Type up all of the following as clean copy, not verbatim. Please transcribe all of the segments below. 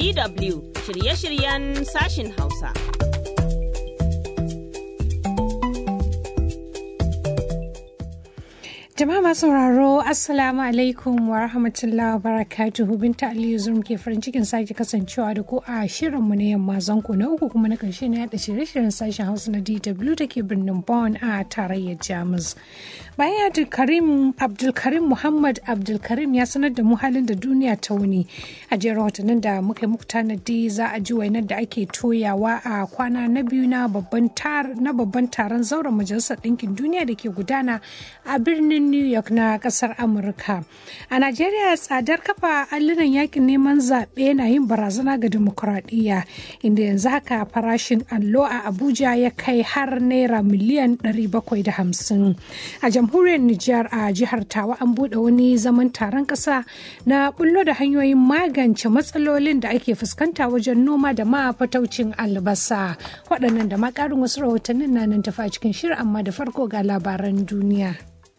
DW shirye-shiryen sashin Hausa. Jama'a masu sauraro Assalamu alaikum wa rahmatullahi wa barakatuhu. Binta Aliyu Zurum ke farin cikin sake kasancewa da ku a shirinmu na yamma zango na uku kuma na ƙarshe na yada shirye-shiryen sashen Hausa na DW da ke birnin Bonn a tarayyar Jamus. Bayan Abdulkarim Muhammad Abdulkarim ya sanar da mu halin da duniya ta wuni a jerin watannin da muka yi muku tanadi za a ji wainar da ake toyawa a kwana na biyu na babban taron zauren Majalisar Ɗinkin Duniya da ke gudana a birnin New York na kasar Amurka. A Najeriya tsadar kafa allunan yakin neman zaɓe na yin barazana ga dimokuraɗiyya inda yanzu haka farashin allo a Abuja ya kai har naira miliyan 750. A jamhuriyar Nijar a jihar Tawa an buɗe wani zaman taron ƙasa na bullo da hanyoyin magance matsalolin da ake fuskanta wajen noma da ma fataucin albasa. Waɗannan da ma ƙarin wasu rahotannin na nan tafa cikin shirin amma da farko ga labaran duniya.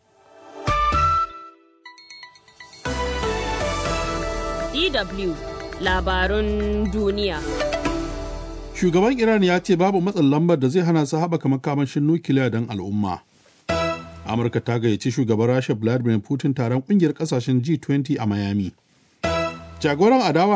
DW labarun duniya. Shugaban Iran ya ce babu matsin lambar da zai hana su haɓaka makamashin nukiliya don al'umma. Amurka ta gayyaci shugaban Rasha Vladimir Putin taron ƙungiyar ƙasashen G20 a Miami. Jagoran adawa